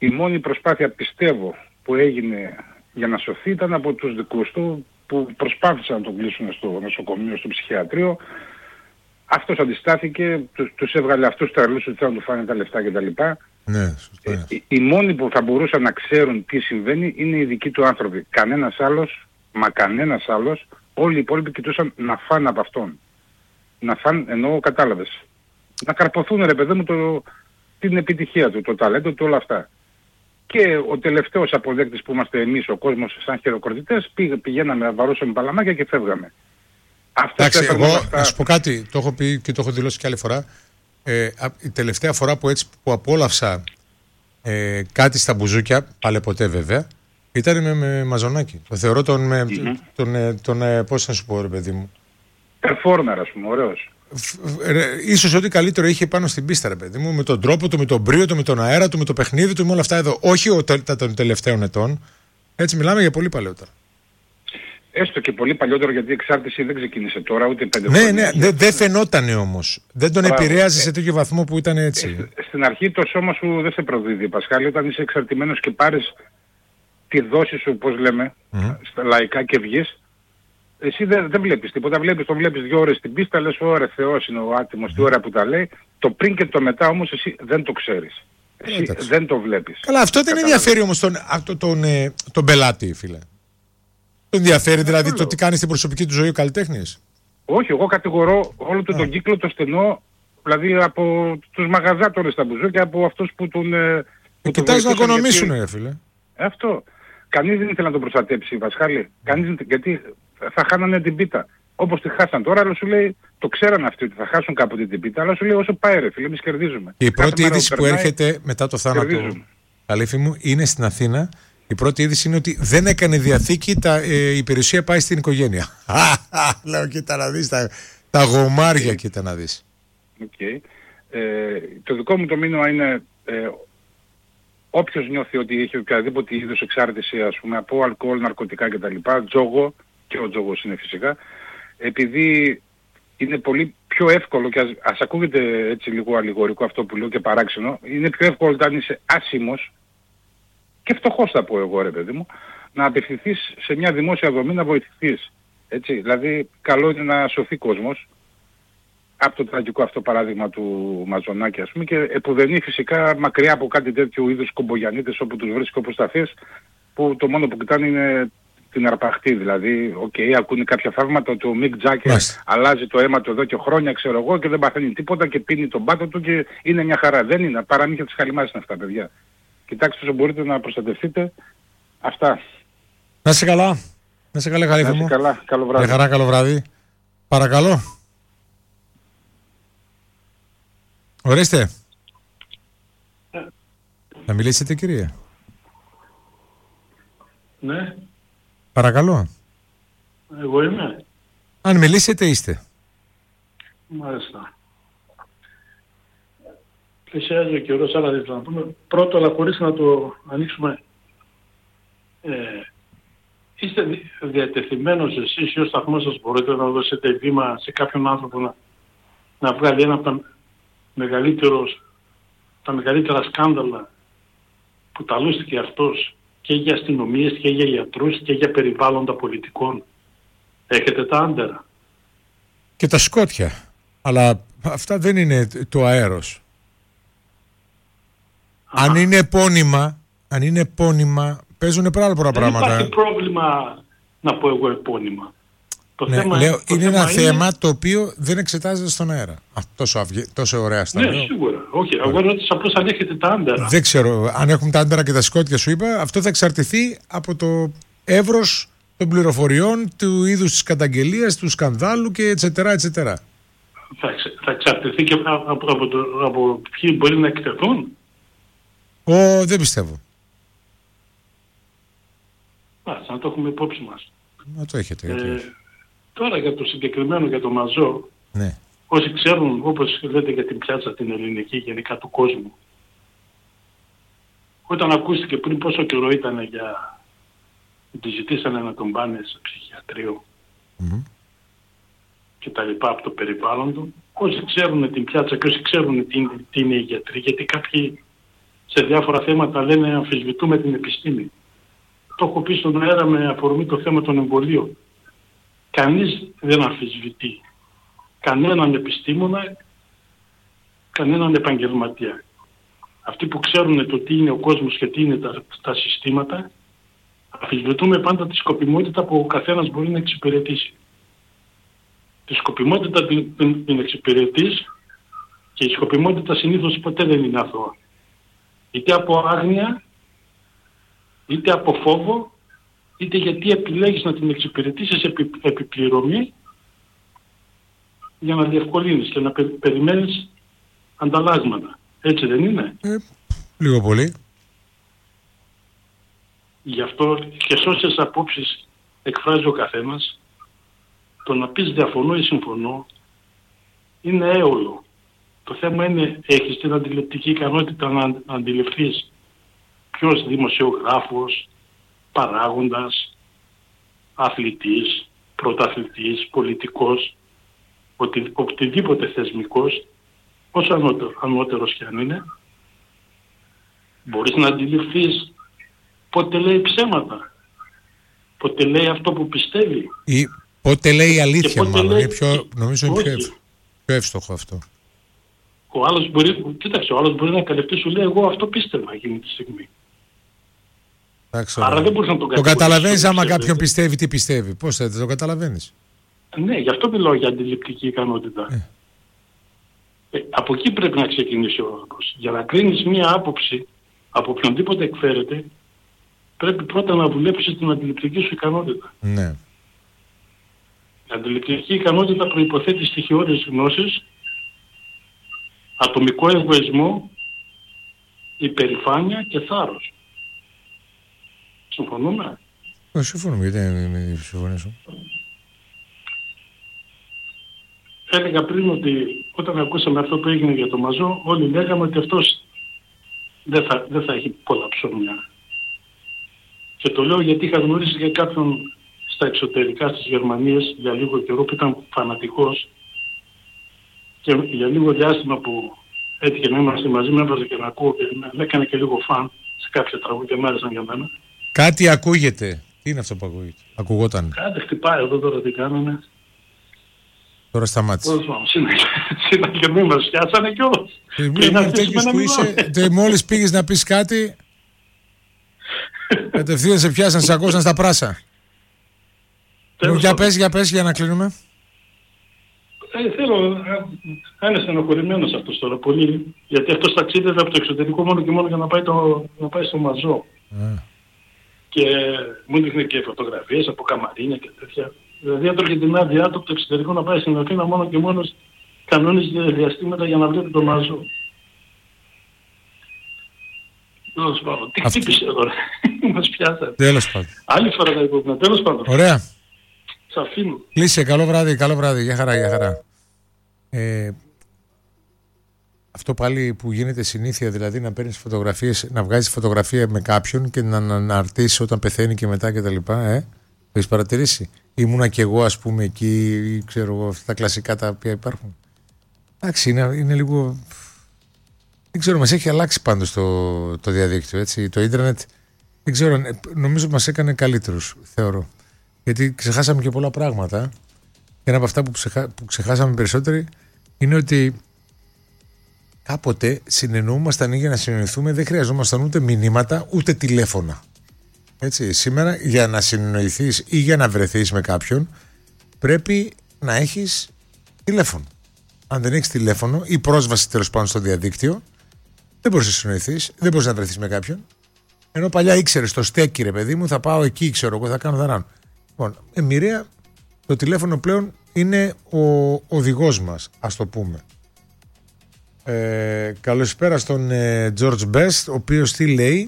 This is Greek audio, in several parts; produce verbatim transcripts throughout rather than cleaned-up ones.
η μόνη προσπάθεια, πιστεύω, που έγινε για να σωθεί ήταν από τους δικούς του που προσπάθησαν να τον κλείσουν στο νοσοκομείο, στο ψυχιατρίο. Αυτός αντιστάθηκε, τους, τους έβγαλε αυτούς τα αρλούς ότι θέλουν να του φάνε τα λεφτά κτλ. Ναι, σωστά. Ε, οι, οι μόνοι που θα μπορούσαν να ξέρουν τι συμβαίνει είναι οι δικοί του άνθρωποι. Κανένας άλλος, μα κανένας άλλος, όλοι οι υπόλοιποι κοιτούσαν να φάνε από αυτόν. Να φάνε, εννοώ, κατάλαβες. Να καρποθούν, ρε παιδί μου, το, την επιτυχία του, το ταλέντο του, όλα αυτά. Και ο τελευταίος αποδέκτης που είμαστε εμείς, ο κόσμος, σαν χειροκροτητές, πήγ, πηγαίναμε, βαρούσαμε παλαμάκια και φεύγαμε. Εντάξει, εγώ αυτά... να σου πω κάτι, το έχω πει και το έχω δηλώσει και άλλη φορά. Ε, η τελευταία φορά που έτσι που απόλαυσα ε, κάτι στα μπουζούκια, πάλι ποτέ βέβαια, ήταν με, με Μαζονάκη. Το θεωρώ τον, με, mm-hmm. τον, τον, τον ε, πώς να σου πω, ρε παιδί μου. Performer, ας πούμε, ωραίος. Ίσως ό,τι καλύτερο είχε πάνω στην πίστα, ρε παιδί μου, με τον τρόπο του, με τον μπρίο του, με τον αέρα του, με το παιχνίδι του, με όλα αυτά εδώ. Όχι ο, τα, των τελευταίων ετών. Έτσι μιλάμε για πολύ παλαιότερα. Έστω και πολύ παλιότερο, γιατί η εξάρτηση δεν ξεκίνησε τώρα, ούτε πέντε ναι, χρόνια. Ναι, ναι, δεν δε φαινότανε όμως. Δεν τον Μπράβο. επηρέαζε σε τέτοιο βαθμό που ήταν έτσι. Ε, στην αρχή το σώμα σου δεν σε προδίδει, Πασχάλη, όταν είσαι εξαρτημένος και πάρεις τη δόση σου, πώς λέμε, mm. στα λαϊκά και βγεις. Εσύ δεν, δεν βλέπεις τίποτα, βλέπεις, τον βλέπεις δύο ώρες στην πίστα, λες ωραία Θεός είναι ο άτιμος, τι ώρα που τα λέει. Το πριν και το μετά όμως εσύ δεν το ξέρεις. Εσύ Εντάξει. δεν το βλέπεις. Καλά, αυτό δεν ενδιαφέρει όμως τον, τον, τον, τον πελάτη, φίλε. Τον ενδιαφέρει δηλαδή το, το τι κάνει στην προσωπική του ζωή ο καλλιτέχνης. Όχι, εγώ κατηγορώ όλο τον, τον κύκλο το στενό, δηλαδή από τους μαγαζάτορες στα μπουζούκια, από αυτούς που τον... Ε, κοιτάζει να οικονομήσουν, γιατί... φίλε. Αυτό. Κανείς δεν ήθελε να τον προστατέψει, Βασχάλη. Κανείς, γιατί θα χάνανε την πίτα. Όπως τη χάσαν τώρα, αλλά σου λέει, το ξέραν αυτοί ότι θα χάσουν κάποτε την πίτα, αλλά σου λέει όσο πάει ρε φίλε, εμείς κερδίζουμε. Και η πρώτη είδηση που περνάει, έρχεται μετά το θάνατο, Καλύφη μου, είναι στην Αθήνα. Η πρώτη είδηση είναι ότι δεν έκανε διαθήκη, τα, ε, η υπηρεσία πάει στην οικογένεια. Λέω, κοίτα να δεις, τα, τα γομάρια, κοίτα να δεις. Okay. Ε, το δικό μου το μήνυμα είναι... Ε, όποιος νιώθει ότι έχει οποιαδήποτε είδους εξάρτηση, ας πούμε, από αλκοόλ, ναρκωτικά κτλ. Τζόγο, και ο τζόγος είναι φυσικά, επειδή είναι πολύ πιο εύκολο, και ας, ας ακούγεται έτσι λίγο αλληγορικό αυτό που λέω και παράξενο, είναι πιο εύκολο όταν είσαι άσημος και φτωχός θα πω εγώ, ρε παιδί μου, να απευθυνθείς σε μια δημόσια δομή να βοηθηθείς. Έτσι, δηλαδή καλό είναι να σωθεί κόσμος από το τραγικό αυτό παράδειγμα του Μαζονάκη, ας πούμε, και επουδενή φυσικά μακριά από κάτι τέτοιου είδους κομπογιανίτες όπου τους βρίσκει όπως τα θες, που το μόνο που κοιτάνε είναι την αρπαχτή. Δηλαδή, οκ, okay, ακούνε κάποια θαύματα ότι ο Μικ Τζάκερ αλλάζει το αίμα του εδώ και χρόνια, ξέρω εγώ, και δεν παθαίνει τίποτα και πίνει τον πάτο του και είναι μια χαρά. Δεν είναι, παραμύθια της χαλιμάς είναι αυτά, παιδιά. Κοιτάξτε όσο μπορείτε να προστατευτείτε. Αυτά. Να είσαι καλά. Να είσαι καλά, Καλύφη μου. Να είσαι καλά. Καλό βράδυ. Για χαρά, καλό βράδυ. Παρακαλώ. Ορίστε. Ε. Να μιλήσετε, κυρία. Ναι. Παρακαλώ. Εγώ είμαι. Αν μιλήσετε, είστε. Μάλιστα. Πλησιάζει ο καιρός, άλλα δεν να πούμε. Πρώτο, αλλά χωρίς να το ανοίξουμε. Ε, είστε διατεθειμένος εσείς ή ο σταθμός σας μπορείτε να δώσετε βήμα σε κάποιον άνθρωπο να, να βγάλει ένα από τα, μεγαλύτερος, τα μεγαλύτερα σκάνδαλα που ταλούστηκε αυτός και για αστυνομίες και για γιατρούς και για περιβάλλοντα πολιτικών. Έχετε τα άντερα. Και τα σκότια. Αλλά αυτά δεν είναι το αέρος. Α. Αν είναι επώνυμα, αν είναι επώνυμα, παίζουν πάρα πολλά δεν πράγματα. Δεν υπάρχει πρόβλημα να πω εγώ επώνυμα. Το ναι, θέμα, λέω, το είναι θέμα ένα είναι... θέμα το οποίο δεν εξετάζεται στον αέρα. Α, τόσο, αυγε, τόσο ωραία στα Ναι, λέω. σίγουρα. Όχι, εγώ ρώτησα απλώς αν έχετε τα άντερα. Δεν ξέρω. Αν έχουν τα άντερα και τα σκότια, σου είπα, αυτό θα εξαρτηθεί από το εύρος των πληροφοριών, του είδους της καταγγελίας, του σκανδάλου και ετσετέρα, ετσετέρα. Θα, εξ, θα εξαρτηθεί και από, από, από, το, από ποιοι μπορεί να εκτεθούν. Ω, δεν πιστεύω. Άς, να το έχουμε υπόψη μας. Να το έχετε. Ε, τώρα για το συγκεκριμένο, για το Μαζό, ναι. Όσοι ξέρουν, όπως λέτε για την πιάτσα την ελληνική γενικά του κόσμου, όταν ακούστηκε πριν πόσο καιρό ήταν για... ότι ζητήσανε να τον πάνε σε ψυχιατρίο mm-hmm. και τα λοιπά από το περιβάλλον του, όσοι ξέρουν την πιάτσα και όσοι ξέρουν τι είναι, τι είναι οι γιατροί, γιατί κάποιοι σε διάφορα θέματα λένε αμφισβητούμε την επιστήμη. Το έχω πει στον αέρα με αφορμή το θέμα των εμβολίων. Κανείς δεν αμφισβητεί κανέναν επιστήμονα, κανέναν επαγγελματία. Αυτοί που ξέρουν το τι είναι ο κόσμος και τι είναι τα, τα συστήματα, αμφισβητούμε πάντα τη σκοπιμότητα που ο καθένας μπορεί να εξυπηρετήσει. Τη σκοπιμότητα την, την, την εξυπηρετείς και η σκοπιμότητα συνήθως ποτέ δεν είναι αθώα. Είτε από άγνοια, είτε από φόβο, είτε γιατί επιλέγεις να την εξυπηρετήσεις επί, επιπληρωμή για να διευκολύνεις και να πε, περιμένεις ανταλλάγματα. Έτσι δεν είναι? Ε, λίγο πολύ. Γι' αυτό και σε όσες απόψεις εκφράζει ο καθένας, το να πεις διαφωνώ ή συμφωνώ είναι έολο. Το θέμα είναι, έχεις την αντιληπτική ικανότητα να αντιληφθείς ποιος δημοσιογράφος, παράγοντας, αθλητής, πρωταθλητής, πολιτικός, οτι, οτιδήποτε θεσμικός, όσο ανώτερο, ανώτερος και αν είναι, μπορείς να αντιληφθείς πότε λέει ψέματα, πότε λέει αυτό που πιστεύει. Ή πότε λέει αλήθεια, μάλλον. Λέει... Πιο, νομίζω είναι πιο, πιο εύστοχο αυτό. Ο άλλος μπορεί, κοίταξε, ο άλλος μπορεί να καλευτεί, σου λέει εγώ αυτό πίστευα εκείνη τη στιγμή. Άξω, Άρα δεν μπορείς να τον το καταλαβαίνεις άμα κάποιον πιστεύει τι πιστεύει. Πώς θα το καταλαβαίνεις? Ναι, γι' αυτό μιλάω για αντιληπτική ικανότητα. Ε. Ε, από εκεί πρέπει να ξεκινήσει ο άνθρωπος. Για να κρίνεις μία άποψη από οποιονδήποτε εκφέρεται, πρέπει πρώτα να δουλέψεις την αντιληπτική σου ικανότητα. Ναι. Η αντιληπτική ικανότητα προϋποθέτει στοιχειώδεις γνώσεις, ατομικό εγωισμό, υπερηφάνεια και θάρρος. Συμφωνούμε? Ε, συμφωνούμε, γιατί δεν συμφωνώ. Έλεγα πριν ότι όταν ακούσαμε αυτό που έγινε για το Μαζό, όλοι λέγαμε ότι αυτός δεν θα, δεν θα έχει πολλά ψωμιά. Και το λέω γιατί είχα γνωρίσει για κάποιον στα εξωτερικά στις Γερμανίες για λίγο καιρό που ήταν φανατικός και για λίγο διάστημα που έτυχε να είμαστε μαζί, με έβαζε και να ακούω και με έκανε και λίγο φαν σε κάποια τραγούδια, μ' άρεσαν για μένα. Κάτι ακούγεται. Τι είναι αυτό που ακούγεται? Ακουγόταν. Κάτι χτυπάει εδώ τώρα, τι κάνανε. Τώρα σταμάτησε. Συναγερμοί μας πιάσανε κιόλας. Μόλις πήγες να πεις κάτι, κατευθείαν σε πιάσαν, σε ακούσαν στα πράσα. Για πες, για πες, για να κλείνουμε. Ε, θέλω, θα είναι στενοχωρημένος αυτός τώρα πολύ, γιατί αυτός ταξίδευε από το εξωτερικό μόνο και μόνο για να πάει, το, να πάει στο Μαζό. Yeah. Και μου δείχνει και φωτογραφίες από καμαρίνια και τέτοια. Δηλαδή έτρωγε την άδειά του από το εξωτερικό να πάει στην Αθήνα μόνο και μόνο κανόνες διαστήματα για να βλέπει το Μαζό. Τέλος πάντων. Τι χτύπησε τώρα. Μας πιάσατε. Τέλος πάντων. Άλλη φορά θα υπόψη. Τέλος πάντων. Ωραία. Σ' αφήνω. Κλείσε. Καλό βράδυ. Καλό βράδυ. Για χαρά. Για χαρά. Ε, αυτό πάλι που γίνεται συνήθεια, δηλαδή να παίρνεις φωτογραφίες, να βγάζεις φωτογραφία με κάποιον και να αναρτήσεις όταν πεθαίνει και μετά κτλ. Ε, το έχεις παρατηρήσει? Ήμουνα κι εγώ, ας πούμε, εκεί, ξέρω εγώ, αυτά τα κλασικά τα οποία υπάρχουν. Εντάξει, είναι, είναι λίγο. Δεν ξέρω, μας έχει αλλάξει πάντως το, το διαδίκτυο, έτσι. Το ίντερνετ, δεν ξέρω, νομίζω μας έκανε καλύτερους, θεωρώ. Γιατί ξεχάσαμε και πολλά πράγματα. Και ένα από αυτά που, ξεχά, που ξεχάσαμε περισσότεροι είναι ότι κάποτε συνεννοούμασταν ή για να συνεννοηθούμε δεν χρειαζόμασταν ούτε μηνύματα ούτε τηλέφωνα. Έτσι, σήμερα για να συνεννοηθείς ή για να βρεθείς με κάποιον πρέπει να έχεις τηλέφωνο. Αν δεν έχεις τηλέφωνο ή πρόσβαση τέλος πάντων στο διαδίκτυο, δεν μπορείς να συνεννοηθείς, δεν μπορείς να βρεθείς με κάποιον. Ενώ παλιά ήξερες το στέκι, ρε παιδί μου, θα πάω εκεί, ξέρω εγώ, θα κάνω δαράν. Λοιπόν, ε, μοιραία, το τηλέφωνο πλέον είναι ο οδηγός μας, ας το πούμε. Ε, καλησπέρα στον ε, George Best, ο οποίος τι λέει?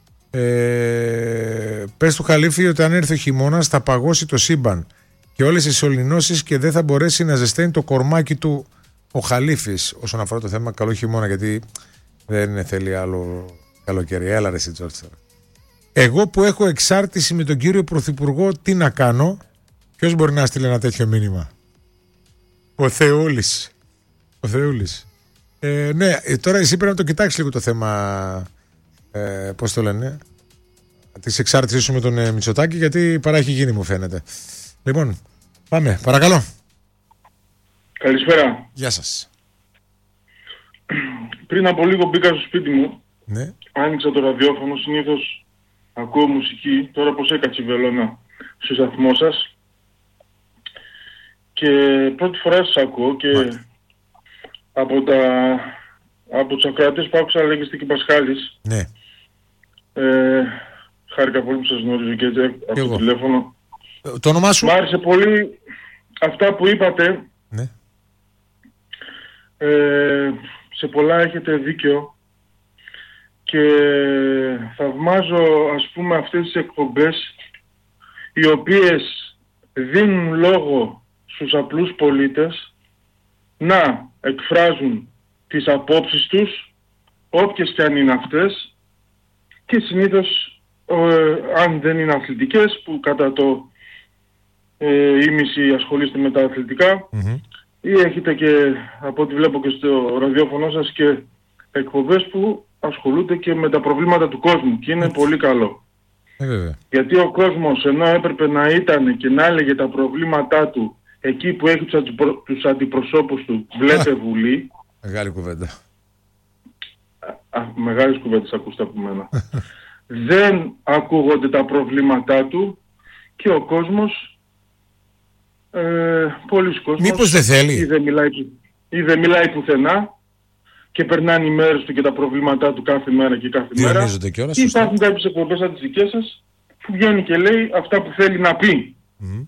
Ε, πες του Χαλίφη ότι αν έρθει ο χειμώνας θα παγώσει το σύμπαν και όλες οι σωληνώσεις και δεν θα μπορέσει να ζεσταίνει το κορμάκι του ο Χαλίφης όσον αφορά το θέμα καλό χειμώνα, γιατί δεν θέλει άλλο καλοκαίρι. Έλα ρε εσύ George. Εγώ που έχω εξάρτηση με τον κύριο Πρωθυπουργό, τι να κάνω? Ποιος μπορεί να στείλει ένα τέτοιο μήνυμα? Ο Θεούλης. Ο Θεούλης. Ε, ναι, τώρα εσύ πρέπει να το κοιτάξεις λίγο το θέμα, ε, πώς το λένε, της εξάρτησής σου με τον ε, Μητσοτάκη, γιατί παρά έχει γίνει, μου φαίνεται. Λοιπόν, πάμε, παρακαλώ. Καλησπέρα. Γεια σας. Πριν από λίγο μπήκα στο σπίτι μου, ναι. Άνοιξα το ραδιόφωνο, συνήθως ακούω μουσική, τώρα πως έκατσε η βελόνα στο σταθμό σας και πρώτη φορά σας ακούω και Μάλιστα. από τα από τους ακροατές που άκουσα λέγεστε και Πασχάλης. Ναι. Ε, χάρηκα πολύ που σας γνωρίζω και έτσι από το τηλέφωνο. Το όνομά σου? Μ' άρεσε πολύ αυτά που είπατε. Ναι. Ε, σε πολλά έχετε δίκιο και θαυμάζω ας πούμε αυτές τις εκπομπές οι οποίες δίνουν λόγο στους απλούς πολίτες να εκφράζουν τις απόψεις τους, όποιες και αν είναι αυτές, και συνήθως ε, αν δεν είναι αθλητικές, που κατά το ε, ήμιση ασχολείστε με τα αθλητικά, mm-hmm. ή έχετε και, από ό,τι βλέπω και στο ραδιόφωνο σας, και εκπομπές που ασχολούνται και με τα προβλήματα του κόσμου και είναι mm. πολύ καλό. Mm. Γιατί ο κόσμος, ενώ έπρεπε να ήταν και να έλεγε τα προβλήματά του εκεί που έχει τους, αντιπρο... τους αντιπροσώπους του, βλέπε Βουλή. Μεγάλη κουβέντα. Α, μεγάλες κουβέντες ακούστε από μένα. Δεν ακούγονται τα προβλήματά του και ο κόσμος, ε, πολλοί κόσμος, μήπως δεν θέλει, ή δεν μιλάει, ή δεν μιλάει πουθενά και περνάνε οι μέρες του και τα προβλήματά του κάθε μέρα και κάθε μέρα. Κιόλας, ή υπάρχουν κάποιες εκπομπές σαν τις δικές σας που βγαίνει και λέει αυτά που θέλει να πει. Mm.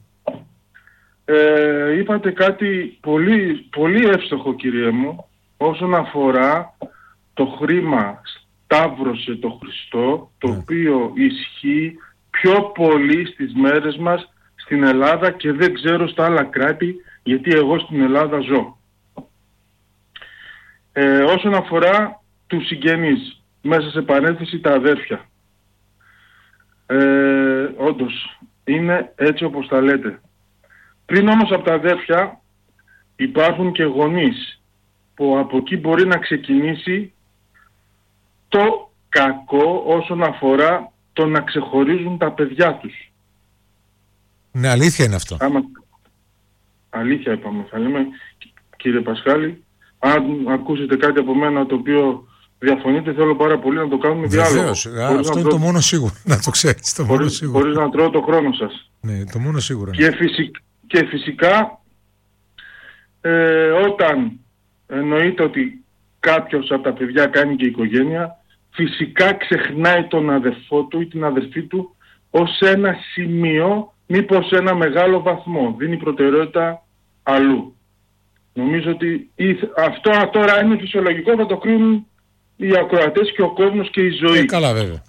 Ε, είπατε κάτι πολύ, πολύ εύστοχο, κύριε μου, όσον αφορά το χρήμα σταύρωσε το Χριστό, το yeah. οποίο ισχύει πιο πολύ στις μέρες μας στην Ελλάδα και δεν ξέρω στα άλλα κράτη, γιατί εγώ στην Ελλάδα ζω. Ε, όσον αφορά τους συγγενείς, μέσα σε παρένθεση τα αδέρφια, ε, όντως είναι έτσι όπως τα λέτε. Πριν όμως από τα αδέρφια υπάρχουν και γονείς που από εκεί μπορεί να ξεκινήσει το κακό όσον αφορά το να ξεχωρίζουν τα παιδιά τους. Ναι, αλήθεια είναι αυτό. Άμα... Αλήθεια είπαμε, θα λέμε, κύριε Πασχάλη. Αν ακούσετε κάτι από μένα το οποίο διαφωνείτε, θέλω πάρα πολύ να το κάνουμε διάλογο. Βεβαίως, αυτό είναι τρώω... το μόνο σίγουρο, να το ξέρεις. Το χωρίς, μόνο σίγουρο. Χωρίς να τρώω το χρόνο σας. Ναι, το μόνο σίγουρο. Και, φυσικ... και φυσικά, ε, όταν εννοείται ότι κάποιος από τα παιδιά κάνει και οικογένεια, φυσικά ξεχνάει τον αδερφό του ή την αδερφή του ως ένα σημείο, μήπως σε ένα μεγάλο βαθμό. Δίνει προτεραιότητα αλλού. Νομίζω ότι αυτό τώρα είναι φυσιολογικό, θα το κρίνουν οι ακροατές και ο κόσμος και η ζωή. Ε, καλά βέβαια.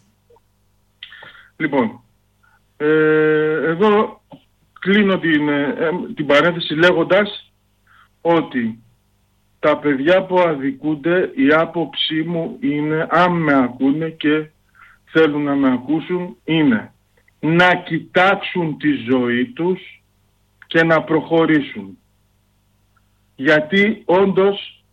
Λοιπόν, ε, εδώ κλείνω την, ε, την παρένθεση λέγοντας ότι τα παιδιά που αδικούνται, η άποψή μου είναι, αν με ακούνε και θέλουν να με ακούσουν, είναι να κοιτάξουν τη ζωή τους και να προχωρήσουν. Γιατί όντως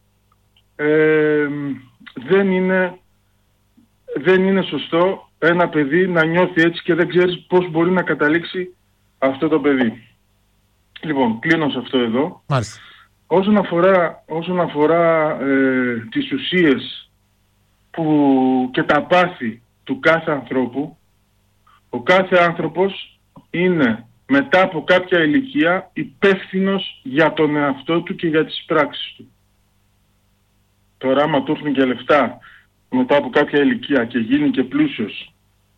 ε, δεν είναι, δεν είναι σωστό ένα παιδί να νιώθει έτσι και δεν ξέρεις πώς μπορεί να καταλήξει αυτό το παιδί. Λοιπόν, κλείνω σε αυτό εδώ. Μάλιστα. Όσον αφορά, όσον αφορά ε, τις ουσίες που, και τα πάθη του κάθε ανθρώπου, ο κάθε άνθρωπος είναι μετά από κάποια ηλικία υπεύθυνος για τον εαυτό του και για τις πράξεις του. Τώρα άμα του έρθουν και λεφτά μετά από κάποια ηλικία και γίνει και πλούσιος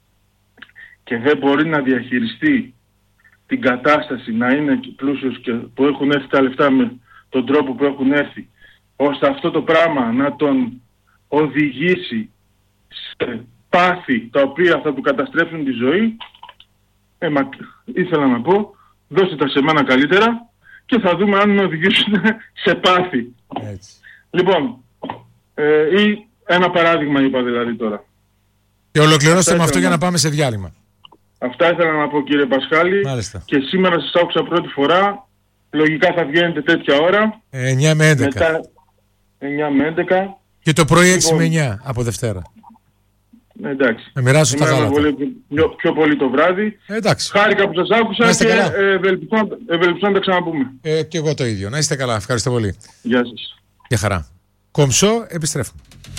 και δεν μπορεί να διαχειριστεί την κατάσταση να είναι πλούσιος και που έχουν έρθει τα λεφτά με τον τρόπο που έχουν έρθει, ώστε αυτό το πράγμα να τον οδηγήσει σε πάθη τα οποία θα του καταστρέφουν τη ζωή, ε, μα, ήθελα να πω, δώστε τα σε μένα καλύτερα και θα δούμε αν με οδηγήσουν σε πάθη. Έτσι. Λοιπόν, ε, ή ένα παράδειγμα είπα δηλαδή τώρα. Και ολοκληρώστε με αυτό για να πάμε σε διάλειμμα. Αυτά ήθελα να πω, κύριε Πασχάλη. Μάλιστα. Και σήμερα σας άκουσα πρώτη φορά. Λογικά θα βγαίνετε τέτοια ώρα. Ε, εννιά με έντεκα. Μετά εννιά με έντεκα. Και το πρωί έξι λοιπόν, με εννιά από Δευτέρα. Εντάξει. Με μοιράζω τα γάλατα. Πιο, πιο πολύ το βράδυ. Ε, εντάξει. Χάρηκα που σας άκουσα και ευελπιστώ να τα ξαναπούμε. Ε, και εγώ το ίδιο. Να είστε καλά. Ευχαριστώ πολύ. Γεια σας. Γεια χαρά. Κομψό, επιστρέφω.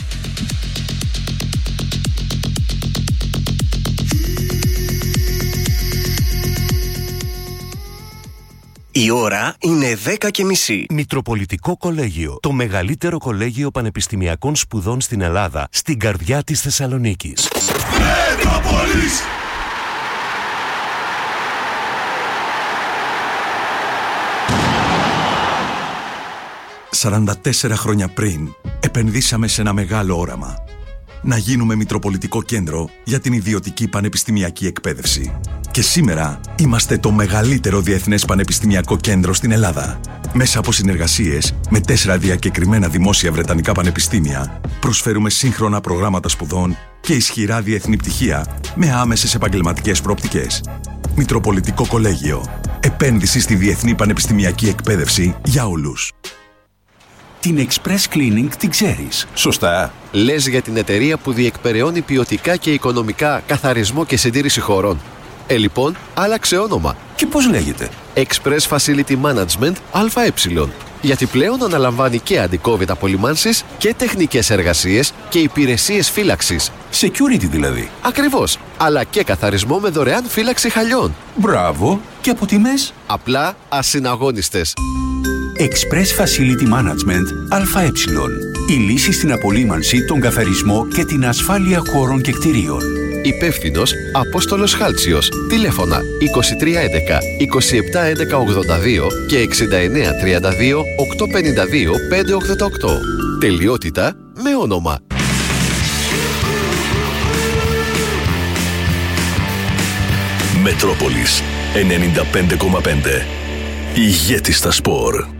Η ώρα είναι δέκα και μισή. Μητροπολιτικό Κολέγιο. Το μεγαλύτερο κολέγιο πανεπιστημιακών σπουδών στην Ελλάδα, στην καρδιά της Θεσσαλονίκης. Μετρόπολης! σαράντα τέσσερα χρόνια πριν, επενδύσαμε σε ένα μεγάλο όραμα. Να γίνουμε Μητροπολιτικό Κέντρο για την ιδιωτική πανεπιστημιακή εκπαίδευση. Και σήμερα είμαστε το μεγαλύτερο διεθνές πανεπιστημιακό κέντρο στην Ελλάδα. Μέσα από συνεργασίες με τέσσερα διακεκριμένα δημόσια βρετανικά πανεπιστήμια, προσφέρουμε σύγχρονα προγράμματα σπουδών και ισχυρά διεθνή πτυχία με άμεσες επαγγελματικές προοπτικές. Μητροπολιτικό Κολέγιο. Επένδυση στη διεθνή πανεπιστημιακή εκπαίδευση για όλους. Την Express Cleaning την ξέρεις, σωστά? Λες για την εταιρεία που διεκπεραιώνει ποιοτικά και οικονομικά καθαρισμό και συντήρηση χωρών. Ε, λοιπόν, άλλαξε όνομα. Και πώς λέγεται? Express Facility Management ΑΕ. Γιατί πλέον αναλαμβάνει και αντικόβιτ απολυμάνσεις και τεχνικές εργασίες και υπηρεσίες φύλαξης. Security δηλαδή. Ακριβώς. Αλλά και καθαρισμό με δωρεάν φύλαξη χαλιών. Μπράβο. Και από τιμές? Απλά ασυναγώνιστες. Express Facility Management ΑΕ. Η λύση στην απολύμανση, τον καθαρισμό και την ασφάλεια χώρων και κτηρίων. Υπεύθυνος Απόστολος Χάλτσιος. Τηλέφωνα είκοσι τρία έντεκα είκοσι επτά έντεκα ογδόντα δύο και εξήντα εννέα τριάντα δύο οκτακόσια πενήντα δύο πεντακόσια ογδόντα οκτώ. Τελειότητα με όνομα. Μετρόπολης ενενήντα πέντε κόμμα πέντε. Ηγέτη στα σπορ.